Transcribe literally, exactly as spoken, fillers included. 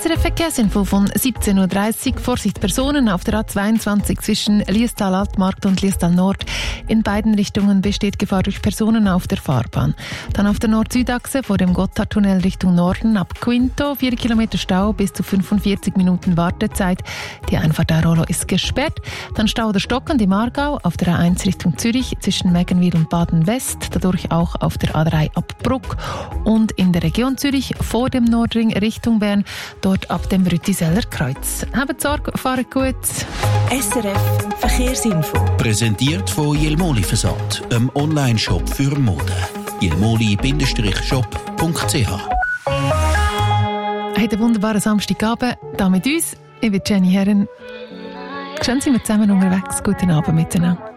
S R F-Verkehrsinfo von siebzehn Uhr dreißig. Vorsicht Personen auf der A zweiundzwanzig zwischen Liestal Altmarkt und Liestal Nord. In beiden Richtungen besteht Gefahr durch Personen auf der Fahrbahn. Dann auf der Nord-Süd-Achse vor dem Gotthardtunnel Richtung Norden ab Quinto. vier Kilometer Stau, bis zu fünfundvierzig Minuten Wartezeit. Die Einfahrt Airolo ist gesperrt. Dann Stau der Stockend im Aargau auf der A eins Richtung Zürich zwischen Meggenwil und Baden-West. Dadurch auch auf der A drei ab Bruck. Und in der Region Zürich vor dem Nordring Richtung Bern. Dort ab dem Rütiseller Kreuz. Habt Sorge, fahrt gut. S R F Verkehrsinfo. Präsentiert von Jelmoli Versand, einem Online-Shop für Mode. jelmoli Shop punkt c h. Habt einen wunderbaren Samstagabend. Da mit uns. Ich bin Jenny Herren. Schön sind wir zusammen unterwegs. Guten Abend miteinander.